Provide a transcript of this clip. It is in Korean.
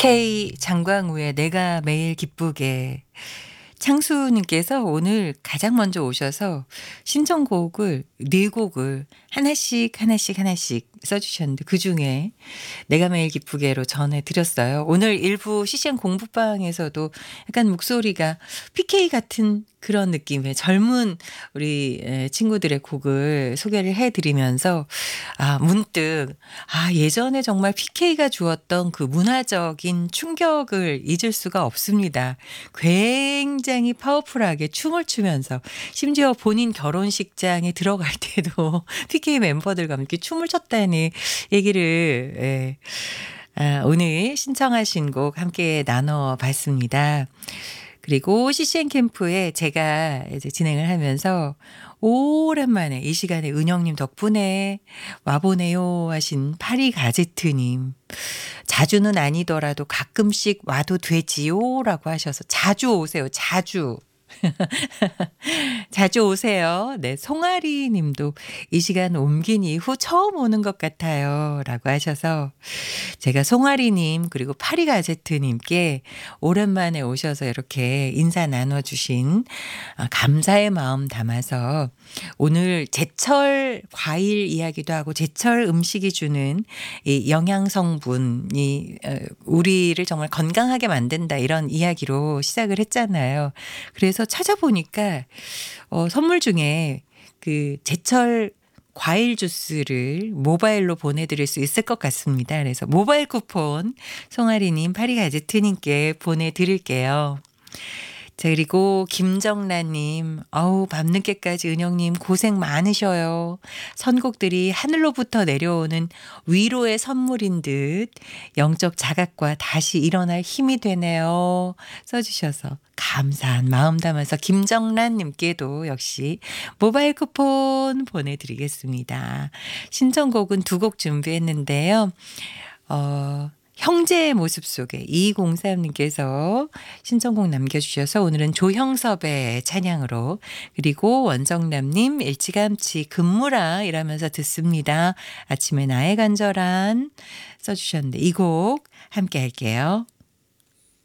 PK 장광우의 내가 매일 기쁘게. 창수님께서 오늘 가장 먼저 오셔서 신청곡을 4곡을 하나씩 써주셨는데 그중에 내가 매일 기쁘게로 전해드렸어요. 오늘 일부 CCM 공부방에서도 약간 목소리가 PK 같은 그런 느낌의 젊은 우리 친구들의 곡을 소개를 해드리면서 문득 예전에 정말 PK가 주었던 그 문화적인 충격을 잊을 수가 없습니다. 굉장히 파워풀하게 춤을 추면서 심지어 본인 결혼식장에 들어갈 때도 PK 멤버들과 함께 춤을 췄다는 얘기를 오늘 신청하신 곡 함께 나눠봤습니다. 그리고 CCM 캠프에 제가 이제 진행을 하면서 오랜만에 이 시간에 은영님 덕분에 와보네요 하신 파리가제트님. 자주는 아니더라도 가끔씩 와도 되지요 라고 하셔서 자주 오세요. 자주. 자주 오세요. 네, 송아리 님도 이 시간 옮긴 이후 처음 오는 것 같아요. 라고 하셔서 제가 송아리 님 그리고 파리가제트 님께 오랜만에 오셔서 이렇게 인사 나눠주신 감사의 마음 담아서 오늘 제철 과일 이야기도 하고 제철 음식이 주는 이 영양 성분이 우리를 정말 건강하게 만든다 이런 이야기로 시작을 했잖아요. 그래서 찾아보니까 선물 중에 그 제철 과일 주스를 모바일로 보내드릴 수 있을 것 같습니다. 그래서 모바일 쿠폰 송아리님, 파리가제트님께 보내드릴게요. 자, 그리고 김정란님, 밤늦게까지 은영님 고생 많으셔요. 선곡들이 하늘로부터 내려오는 위로의 선물인 듯 영적 자각과 다시 일어날 힘이 되네요. 써주셔서 감사한 마음 담아서 김정란님께도 역시 모바일 쿠폰 보내드리겠습니다. 신청곡은 2곡 준비했는데요. 형제의 모습 속에 2203님께서 신청곡 남겨주셔서 오늘은 조형섭의 찬양으로 그리고 원정남님 일찌감치 근무라 이라면서 듣습니다. 아침에 나의 간절한 써주셨는데 이 곡 함께 할게요.